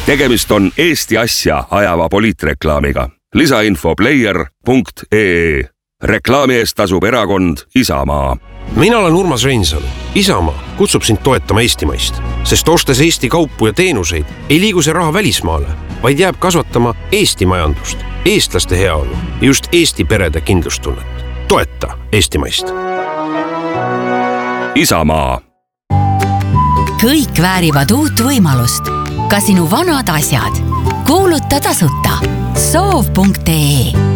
Tegemist on Eesti asja ajava poliitreklaamiga. Lisainfo player.ee. Reklaami eest tasub erakond Isamaa. Mina olen Urmas Reinsalu. Isamaa kutsub sind toetama eestimaist, sest ostes Eesti kaupu ja teenuseid ei liigu see raha välismaale, vaid jääb kasvatama Eesti majandust, eestlaste heaolu ja just Eesti perede kindlustunnet. Toeta eestimaist. Isamaa. Kõik väärivad uut võimalust. Ka sinu vanad asjad. Kuuluta tasuta. Soov.ee